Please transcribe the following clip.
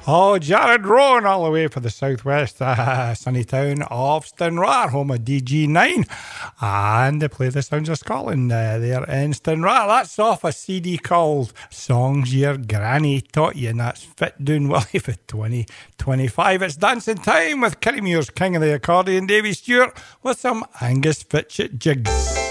Oh, Jared Rowan, all the way for the southwest sunny town of Stranraer, home of DG9. And they play the sounds of Scotland there in Stranraer. That's off a CD called Songs Your Granny Taught You, and that's fit doing well for 2025. It's dancing time with Kirrymuir's King of the Accordion, Davy Stewart, with some Angus Fitchett jigs.